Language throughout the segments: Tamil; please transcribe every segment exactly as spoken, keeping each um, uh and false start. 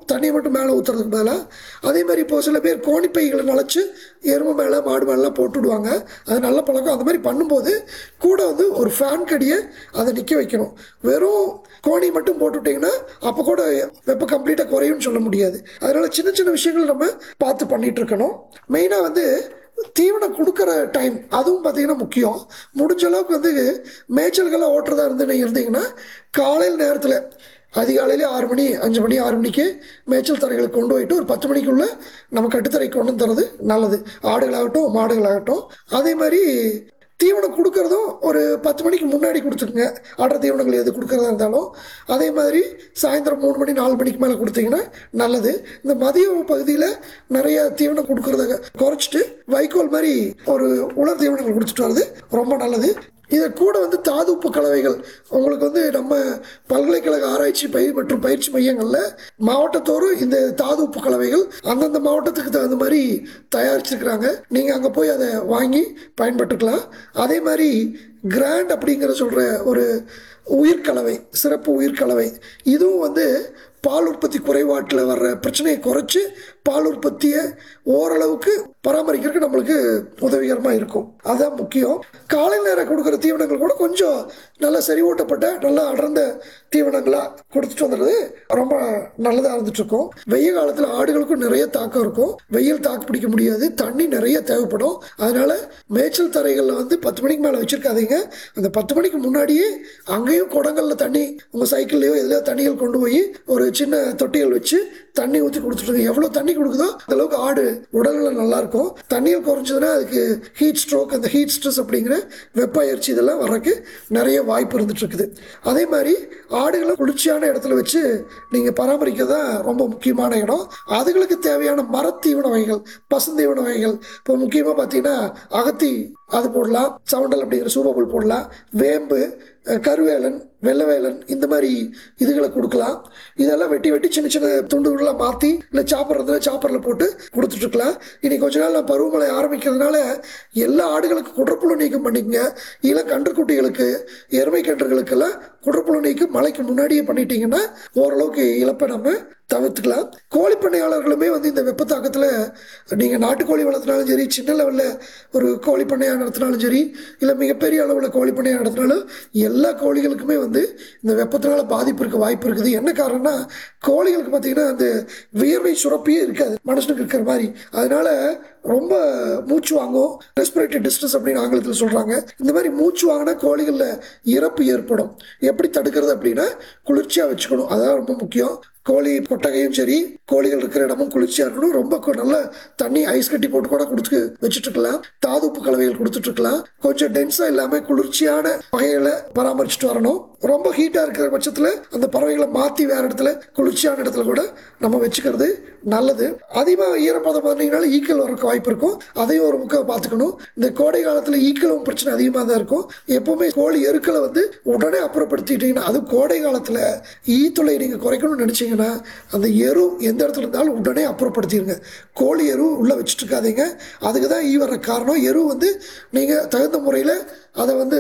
தண்ணியை மட்டும் மேலே ஊற்றுறதுக்கு பதிலாக அதே மாதிரி இப்போ சில பேர் கோணிப்பைகளை நனைச்சி எருமை மேலே மாடு மேலாம் போட்டுவிடுவாங்க. அது நல்ல பழக்கம். அந்த மாதிரி பண்ணும்போது கூட வந்து ஒரு ஃபேன் கடியை அதை நிற்க வைக்கணும். வெறும் கோணி மட்டும் போட்டுவிட்டிங்கன்னா அப்போ கூட வெப்பம் கம்ப்ளீட்டாக குறையும்னு சொல்ல முடியாது. அதனால் சின்ன சின்ன விஷயங்கள் நம்ம பார்த்து பண்ணிகிட்டு இருக்கணும். மெயினாக வந்து தீவனம் கொடுக்குற டைம் அதுவும் பார்த்திங்கன்னா முக்கியம். முடிஞ்ச அளவுக்கு வந்து மேய்ச்சல்களை ஓட்டுறதா இருந்து நீங்கள் இருந்தீங்கன்னா காலையில் நேரத்தில் அதிகாலையில் ஆறு மணி அஞ்சு மணி ஆறு மணிக்கு மேய்ச்சல் தரைகளுக்கு கொண்டு போயிட்டு ஒரு பத்து மணிக்குள்ளே நம்ம கட்டுத்தரை கொண்டு தரது நல்லது. ஆடுகளாகட்டும் மாடுகளாகட்டும். அதே மாதிரி தீவனம் கொடுக்குறதும் ஒரு பத்து மணிக்கு முன்னாடி கொடுத்துருங்க. ஆடுற தீவனங்கள் எது கொடுக்குறதா இருந்தாலும் அதே மாதிரி சாயந்தரம் மூணு மணி நாலு மணிக்கு மேலே கொடுத்தீங்கன்னா நல்லது. இந்த மதிய பகுதியில் நிறைய தீவனம் கொடுக்குறத குறைச்சிட்டு வைக்கோல் மாதிரி ஒரு உலர் தீவனங்கள் கொடுத்துட்டு வர்றது ரொம்ப நல்லது. இதை கூட வந்து தாது உப்பு கலவைகள் உங்களுக்கு வந்து நம்ம பல்கலைக்கழக ஆராய்ச்சி பயிர் மற்றும் பயிற்சி மையங்களில் மாவட்டத்தோறும் இந்த தாது உப்பு கலவைகள் அந்தந்த மாவட்டத்துக்கு தகுந்த மாதிரி தயாரிச்சிருக்கிறாங்க. நீங்கள் அங்கே போய் அதை வாங்கி பயன்பட்டுக்கலாம். அதே மாதிரி கிராண்ட் அப்படிங்கிற சொல்கிற ஒரு உயிர்கலவை, சிறப்பு உயிர்கலவை, இதுவும் வந்து பால் உற்பத்தி குறைபாட்டில் வர்ற பிரச்சனையை குறைச்சி பால் உற்பத்தியை ஓரளவுக்கு பராமரிக்கிறதுக்கு நம்மளுக்கு உதவிகரமாக இருக்கும். அதுதான் முக்கியம். காலை நேரம் கொடுக்குற தீவனங்கள் கூட கொஞ்சம் நல்லா செறிவூட்டப்பட்ட நல்லா அடர்ந்த தீவனங்களாக கொடுத்துட்டு வந்துடுறது ரொம்ப நல்லதாக இருந்துட்டுருக்கும். வெயில் காலத்தில் ஆடுகளுக்கும் நிறைய தாக்கம் இருக்கும். வெயில் தாக்கு பிடிக்க முடியாது. தண்ணி நிறைய தேவைப்படும். அதனால் மேய்ச்சல் தரைகளில் வந்து பத்து மணிக்கு மேலே வச்சுருக்காதீங்க. அந்த பத்து மணிக்கு முன்னாடியே அங்கேயும் குடங்களில் தண்ணி உங்கள் சைக்கிள்லையோ எதுலையோ தண்ணிகள் கொண்டு போய் ஒரு சின்ன தொட்டிகள் வச்சு தண்ணி ஊற்றி கொடுத்துட்டு எவ்வளோ தண்ணி கொடுக்குதோ அந்தளவுக்கு ஆடு உடல்நலம் நல்லாயிருக்கும். தண்ணியில் குறைஞ்சதுன்னா அதுக்கு ஹீட் ஸ்ட்ரோக், அந்த ஹீட் ஸ்ட்ரெஸ் அப்படிங்கிற வெப்ப அயற்சி இதெல்லாம் வர்றதுக்கு நிறைய வாய்ப்பு இருந்துட்டு இருக்குது. அதே மாதிரி ஆடுகளை குளிர்ச்சியான இடத்துல வச்சு நீங்கள் பராமரிக்க தான் ரொம்ப முக்கியமான இடம். அதுகளுக்கு தேவையான மரத்தீவன வகைகள், பசுந்தீவன வகைகள், இப்போ முக்கியமாக பார்த்தீங்கன்னா அகத்தி அது போடலாம், சவுண்டல் அப்படிங்கிற சூப்பபுல் போடலாம், வேம்பு, கருவேலன், வெள்ளவேலன், இந்த மாதிரி இதுகளை கொடுக்கலாம். இதெல்லாம் வெட்டி வெட்டி சின்ன சின்ன துண்டுகளாக மாற்றி இல்லை சாப்பர் இருந்தால் சாப்பரில் போட்டு கொடுத்துட்ருக்கலாம். இனி கொஞ்ச நாள் நான் பருவமழை ஆரம்பிக்கிறதுனால எல்லா ஆடுகளுக்கும் குடற்புழு நீக்கம் பண்ணிக்கங்க. இல்லை கன்றுக்குட்டிகளுக்கு எருமை கன்றுகளுக்கெல்லாம் குடற்புழு நீக்கம் மழைக்கு முன்னாடியே பண்ணிட்டீங்கன்னா ஓரளவுக்கு இழப்பை நம்ம தவிர்த்துக்கலாம். கோழி பண்ணையாளர்களுமே வந்து இந்த வெப்ப தாக்கத்தில் நீங்கள் நாட்டுக்கோழி வளர்த்தினாலும் சரி, சின்ன லெவலில் ஒரு கோழி பண்ணையாக நடத்தினாலும் சரி, இல்லை மிகப்பெரிய அளவில் கோழி பண்ணையாக நடத்தினாலும் எல்லா கோழிகளுக்குமே வந்து இந்த வெப்பத்தினால பாதிப்பு இருக்க வாய்ப்பு இருக்குது. என்ன காரணம்னா கோழிகளுக்கு பார்த்தீங்கன்னா அந்த வியர்வை சுரப்பியே இருக்காது மனுஷனுக்கு இருக்கிற மாதிரி. அதனால ரொம்ப மூச்சு வாங்கும். ரெஸ்பிரேட்டரி டிஸ்ட்ரெஸ் அப்படின்னு ஆங்கிலத்தில் சொல்கிறாங்க. இந்த மாதிரி மூச்சு வாங்கினா கோழிகளில் இறப்பு ஏற்படும். எப்படி தடுக்கிறது அப்படின்னா குளிர்ச்சியாக வச்சுக்கணும். அதான் ரொம்ப முக்கியம். கோழி கொட்டகையும் சரி, கோழிகள் இருக்கிற இடமும் குளிர்ச்சியாக இருக்கணும். ரொம்ப நல்ல தண்ணி ஐஸ் கட்டி போட்டு கூட கொடுத்து வச்சுட்டு இருக்கலாம். தாது உப்பு கலவைகள் கொடுத்துட்டு இருக்கலாம். கொஞ்சம் டென்ஸாக இல்லாமல் குளிர்ச்சியான வகைகளை பராமரிச்சுட்டு வரணும். ரொம்ப ஹீட்டாக இருக்கிற பட்சத்தில் அந்த பறவைகளை மாற்றி வேற இடத்துல குளிர்ச்சியான இடத்துல கூட நம்ம வச்சுக்கிறது நல்லது. அதிகமாக ஈரப்பதம் பார்த்தீங்கன்னாலும் ஈக்கள் வரக்கு வாய்ப்பு இருக்கும். அதையும் ஒரு முக்கியம் பார்த்துக்கணும். இந்த கோடை காலத்தில் ஈக்களும் பிரச்சனை அதிகமாக தான் இருக்கும். எப்பவுமே கோழி எருக்களை வந்து உடனே அப்புறப்படுத்திட்டீங்கன்னா, அது கோடை காலத்தில் ஈத்துளை நீங்கள் குறைக்கணும்னு நினச்சிங்கன்னா அந்த எரு எந்த இடத்துல இருந்தாலும் உடனே அப்புறப்படுத்திடுங்க. கோழி எரு உள்ளே வச்சுட்டு இருக்காதீங்க. அதுக்கு தான் ஈ வர்ற காரணம். எரு வந்து நீங்கள் தகுந்த முறையில் அதை வந்து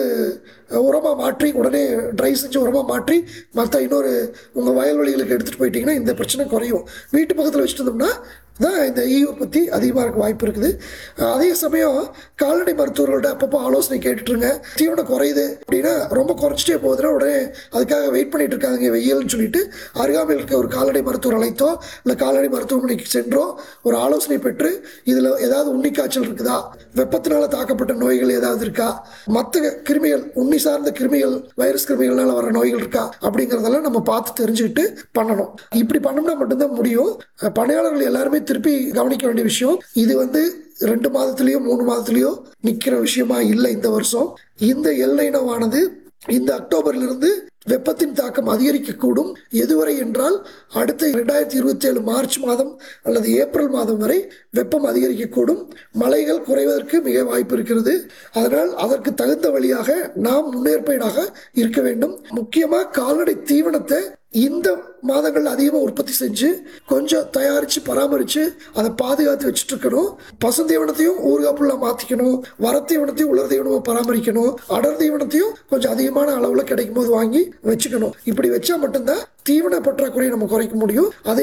உரமாக மாற்றி உடனே ட்ரை செஞ்சு உரமாக மாற்றி மற்ற இன்னொரு உங்கள் வயல்வெளிகளுக்கு எடுத்துகிட்டு போயிட்டீங்கன்னா இந்த பிரச்சனை குறையும். வீட்டு பக்கத்தில் வச்சுட்டு இருந்தோம்னா தான் இந்த ஈ உற்பத்தி அதிகமாக இருக்க வாய்ப்பு இருக்குது. அதே சமயம் கால்நடை மருத்துவர்கள்ட்ட அப்பப்போ ஆலோசனை கேட்டுட்ருங்க. தீவனம் குறையுது அப்படின்னா ரொம்ப குறைச்சிட்டே போகுதுன்னா உடனே அதுக்காக வெயிட் பண்ணிட்டு இருக்காங்க வெயில்னு சொல்லிட்டு அருகாமையில் இருக்க ஒரு கால்நடை மருத்துவர் அழைத்தோ இல்லை கால்நடை மருத்துவமனைக்கு சென்றோ ஒரு ஆலோசனை பெற்று இதில் ஏதாவது உண்ணி காய்ச்சல் இருக்குதா, வெப்பத்தினால தாக்கப்பட்ட நோய்கள் ஏதாவது இருக்கா, மற்ற கிருமிகள் உண்ணி சார்ந்த கிருமிகள் வைரஸ் கிருமிகள்னால வர நோய்கள் இருக்கா அப்படிங்கிறதெல்லாம் நம்ம பார்த்து தெரிஞ்சுக்கிட்டு பண்ணணும். இப்படி பண்ணோம்னா மட்டும்தான் முடியும். பணியாளர்கள் எல்லாருமே திருப்பி கவனிக்க வேண்டிய விஷயம், இது வந்து ரெண்டு மாதத்திலேயோ மூணு மாதத்திலேயோ நிற்கிற விஷயமா இல்லை. இந்த வருஷம் இந்த எல்லைனவானது இந்த அக்டோபரிலிருந்து வெப்பத்தின் தாக்கம் அதிகரிக்கக்கூடும். எதுவரை என்றால் அடுத்த இரண்டாயிரத்தி இருபத்தி ஏழு மார்ச் மாதம் அல்லது ஏப்ரல் மாதம் வரை வெப்பம் அதிகரிக்கக்கூடும். மழைகள் குறைவதற்கு மிக வாய்ப்பு இருக்கிறது. அதனால் அதற்கு தகுந்த வழியாக நாம் முன்னேற்பாடாக இருக்க வேண்டும். முக்கியமாக கால்நடை தீவனத்தை இந்த மாதங்கள் அதிகமாக உற்பத்தி செஞ்சு கொஞ்சம் தயாரித்து பராமரித்து அதை பாதுகாத்து வச்சுட்டு இருக்கணும். பசுந்தீவனத்தையும் ஊறுகாப்புள்ள மாற்றிக்கணும். வரத்தீவனத்தையும் உலர் தீவனமாக பராமரிக்கணும். அடர் தீவனத்தையும் கொஞ்சம் அதிகமான அளவில் கிடைக்கும் போது வாங்கி வச்சுக்கணும். இப்படி வச்சா மட்டும்தான் தீவன பற்றாக்குறையை நம்ம குறைக்க முடியும். அதை